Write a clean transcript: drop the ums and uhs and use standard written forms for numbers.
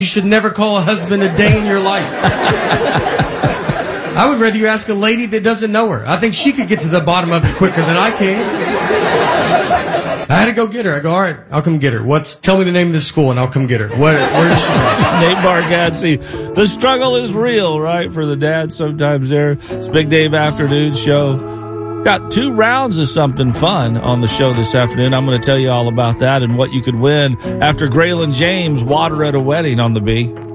You should never call a husband a day in your life. I would rather you ask a lady that doesn't know her. I think she could get to the bottom of it quicker than I can. I had to go get her. I go, all right, I'll come get her. Tell me the name of the school and I'll come get her. Where is she from? Nate Bargatze. The struggle is real, right? For the dads sometimes there. It's Big Dave Afternoon Show. Got 2 rounds of something fun on the show this afternoon. I'm going to tell you all about that and what you could win after Graylin James, Water at a Wedding on the B.